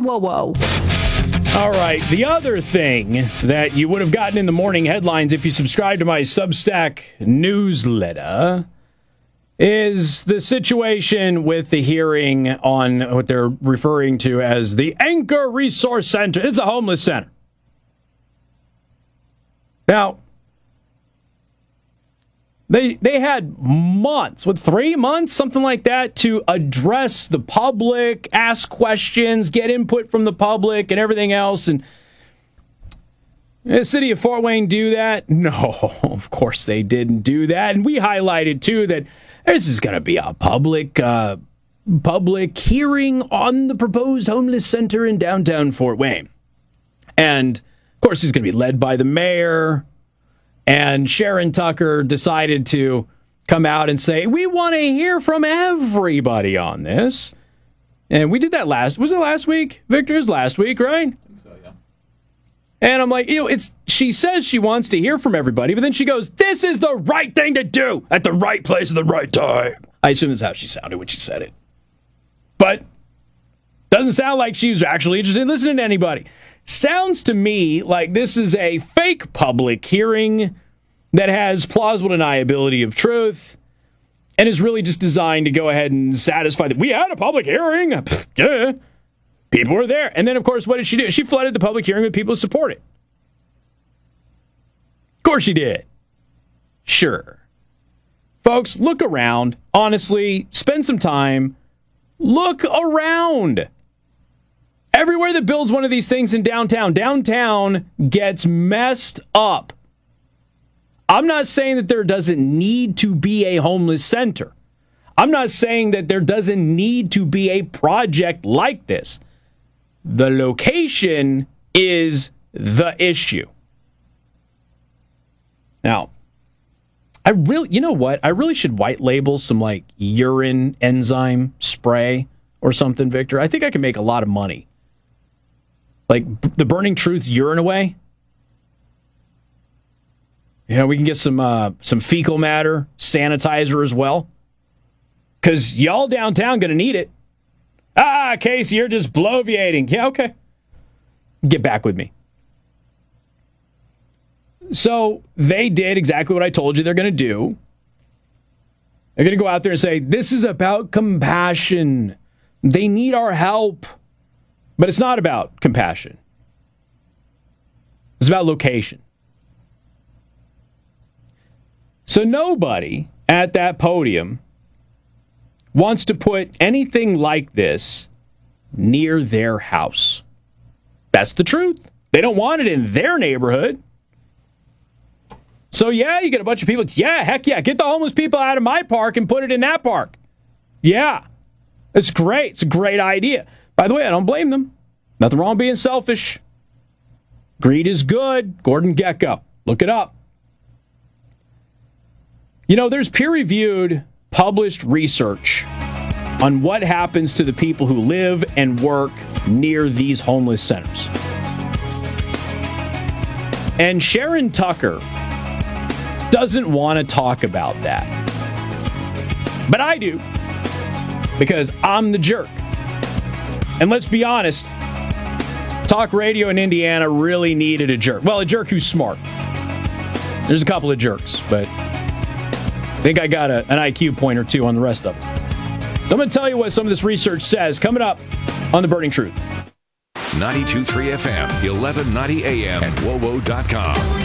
Whoa, whoa. All right, the other thing that you would have gotten in the morning headlines if you subscribe to my Substack newsletter is the situation with the hearing on what they're referring to as the Anchor Resource Center. It's a homeless center. Now, they had months, 3 months, something like that, to address the public, ask questions, get input from the public and everything else. And the city of Fort Wayne do that? No, of course they didn't do that. And we highlighted, too, that this is going to be a public hearing on the proposed homeless center in downtown Fort Wayne. And, of course, it's going to be led by the mayor. And Sharon Tucker decided to come out and say, we want to hear from everybody on this. And we did that was it last week? Victor, it was last week, right? I think so, yeah. And I'm like, she says she wants to hear from everybody, but then she goes, this is the right thing to do at the right place at the right time. I assume that's how she sounded when she said it. But doesn't sound like she's actually interested in listening to anybody. Sounds to me like this is a fake public hearing that has plausible deniability of truth and is really just designed to go ahead and satisfy that we had a public hearing. Yeah, people were there. And then, of course, what did she do? She flooded the public hearing with people who support it. Of course she did. Sure. Folks, look around. Honestly, spend some time. Look around. Everywhere that builds one of these things in downtown gets messed up. I'm not saying that there doesn't need to be a homeless center. I'm not saying that there doesn't need to be a project like this. The location is the issue. Now, you know what? I really should white label some like urine enzyme spray or something, Victor. I think I can make a lot of money. Like the Burning Truth's urine away. You know, we can get some fecal matter sanitizer as well. Because y'all downtown going to need it. Casey, you're just bloviating. Yeah, okay. Get back with me. So they did exactly what I told you they're going to do. They're going to go out there and say, this is about compassion. They need our help. But it's not about compassion. It's about location. So nobody at that podium wants to put anything like this near their house. That's the truth. They don't want it in their neighborhood. So yeah, you get a bunch of people. Yeah, heck yeah. Get the homeless people out of my park and put it in that park. Yeah. It's great. It's a great idea. By the way, I don't blame them. Nothing wrong with being selfish. Greed is good. Gordon Gekko. Look it up. You know, there's peer-reviewed, published research on what happens to the people who live and work near these homeless centers. And Sharon Tucker doesn't want to talk about that. But I do. Because I'm the jerk. And let's be honest, talk radio in Indiana really needed a jerk. Well, a jerk who's smart. There's a couple of jerks, but I think I got an IQ point or two on the rest of them. So I'm going to tell you what some of this research says coming up on The Burning Truth. 92.3 FM, 1190 AM, and WOWO.com.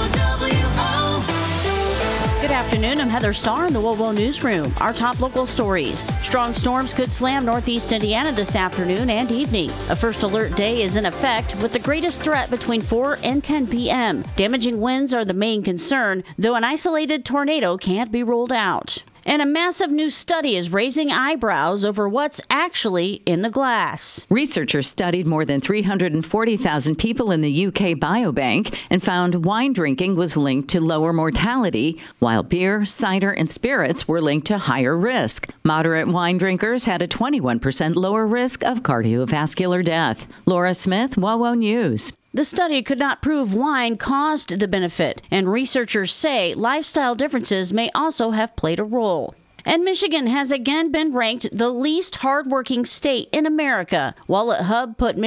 Good afternoon. I'm Heather Starr in the WOWO Newsroom. Our top local stories. Strong storms could slam northeast Indiana this afternoon and evening. A first alert day is in effect with the greatest threat between 4 and 10 p.m. Damaging winds are the main concern, though an isolated tornado can't be ruled out. And a massive new study is raising eyebrows over what's actually in the glass. Researchers studied more than 340,000 people in the UK Biobank and found wine drinking was linked to lower mortality, while beer, cider, and spirits were linked to higher risk. Moderate wine drinkers had a 21% lower risk of cardiovascular death. Laura Smith, WOWO News. The study could not prove wine caused the benefit, and researchers say lifestyle differences may also have played a role. And Michigan has again been ranked the least hardworking state in America. WalletHub put